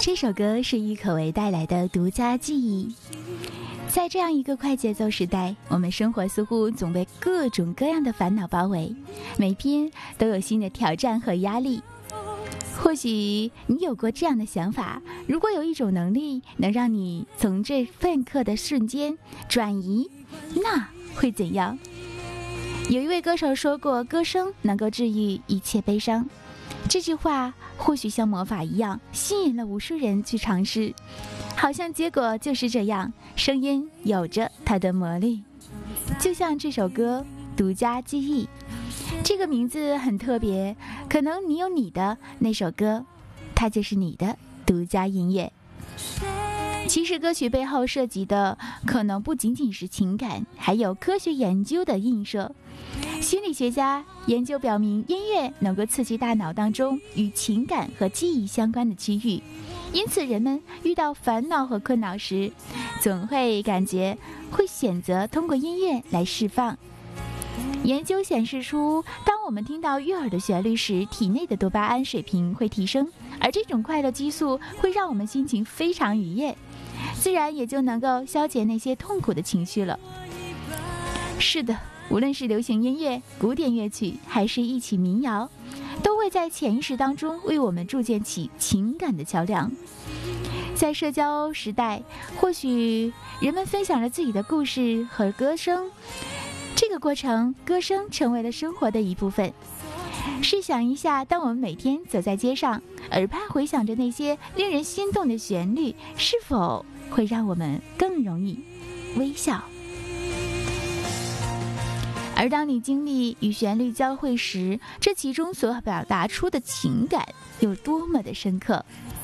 这首歌是郁可唯带来的独家记忆。在这样一个快节奏时代，我们生活似乎总被各种各样的烦恼包围，每天都有新的挑战和压力。或许你有过这样的想法，如果有一种能力能让你从这片刻的瞬间转移，那会怎样？有一位歌手说过，歌声能够治愈一切悲伤。这句话或许像魔法一样吸引了无数人去尝试，好像结果就是这样，声音有着它的魔力。就像这首歌独家记忆，这个名字很特别，可能你有你的那首歌，它就是你的独家音乐。其实歌曲背后涉及的可能不仅仅是情感，还有科学研究的映射。心理学家研究表明，音乐能够刺激大脑当中与情感和记忆相关的区域，因此人们遇到烦恼和困扰时，总会感觉会选择通过音乐来释放。研究显示出，当我们听到悦耳的旋律时，体内的多巴胺水平会提升，而这种快乐激素会让我们心情非常愉悦，自然也就能够消解那些痛苦的情绪了。是的，无论是流行音乐、古典乐曲，还是一曲民谣，都会在潜意识当中为我们筑建起情感的桥梁。在社交时代，或许人们分享了自己的故事和歌声，这个过程，歌声成为了生活的一部分。试想一下，当我们每天走在街上，耳畔回响着那些令人心动的旋律，是否会让我们更容易微笑？而当你经历与旋律交汇时，这其中所表达出的情感有多么的深刻。